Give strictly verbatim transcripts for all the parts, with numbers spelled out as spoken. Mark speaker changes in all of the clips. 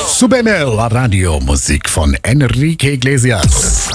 Speaker 1: Super Mel Radio, Musik von Enrique Iglesias.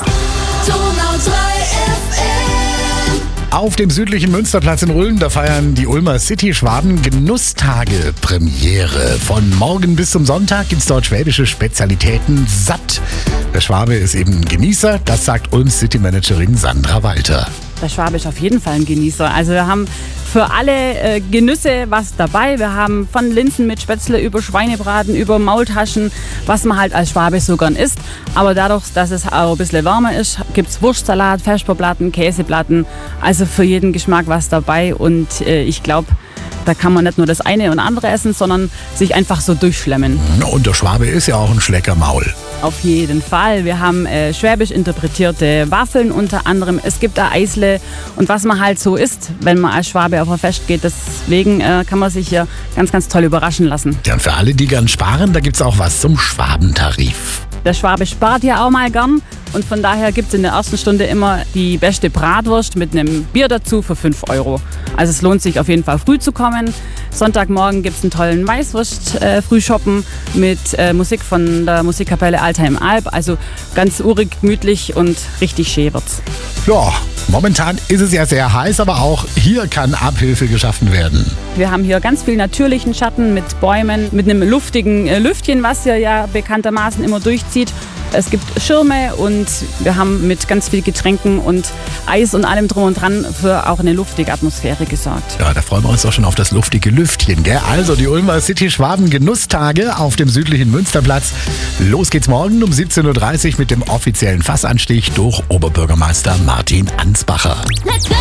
Speaker 1: Auf dem südlichen Münsterplatz in Ulm, da feiern die Ulmer City-Schwaben Genusstage Premiere. Von morgen bis zum Sonntag gibt's dort schwäbische Spezialitäten satt. Der Schwabe ist eben ein Genießer, das sagt Ulms City-Managerin Sandra Walter.
Speaker 2: Der Schwabe ist auf jeden Fall ein Genießer. Also wir haben für alle äh, Genüsse was dabei. Wir haben von Linsen mit Spätzle über Schweinebraten, über Maultaschen, was man halt als Schwabe so gern isst. Aber dadurch, dass es auch ein bisschen wärmer ist, gibt es Wurstsalat, Vesperplatten, Käseplatten. Also für jeden Geschmack was dabei. Und äh, ich glaube, da kann man nicht nur das eine und andere essen, sondern sich einfach so durchschlemmen.
Speaker 1: Und der Schwabe ist ja auch ein Schleckermaul.
Speaker 2: Auf jeden Fall. Wir haben äh, schwäbisch interpretierte Waffeln unter anderem. Es gibt auch Eisle und was man halt so isst, wenn man als Schwabe auf ein Fest geht. Deswegen äh, kann man sich hier ganz, ganz toll überraschen lassen.
Speaker 1: Ja, und für alle, die gern sparen, da gibt's auch was zum Schwabentarif.
Speaker 2: Der Schwabe spart ja auch mal gern und von daher gibt es in der ersten Stunde immer die beste Bratwurst mit einem Bier dazu für fünf Euro. Also es lohnt sich auf jeden Fall früh zu kommen. Sonntagmorgen gibt es einen tollen Weißwurst-Frühschoppen äh, mit äh, Musik von der Musikkapelle Alter im Alb. Also ganz urig, gemütlich und richtig schön wird's.
Speaker 1: Ja, momentan ist es ja sehr heiß, aber auch hier kann Abhilfe geschaffen werden.
Speaker 2: Wir haben hier ganz viel natürlichen Schatten mit Bäumen, mit einem luftigen äh, Lüftchen, was hier ja bekanntermaßen immer durchzieht. Es gibt Schirme und wir haben mit ganz viel Getränken und Eis und allem drum und dran für auch eine luftige Atmosphäre gesorgt.
Speaker 1: Ja, da freuen wir uns auch schon auf das luftige Lüftchen, gell? Also die Ulmer City-Schwaben Genusstage auf dem südlichen Münsterplatz. Los geht's morgen um siebzehn Uhr dreißig mit dem offiziellen Fassanstich durch Oberbürgermeister Martin Ansbacher.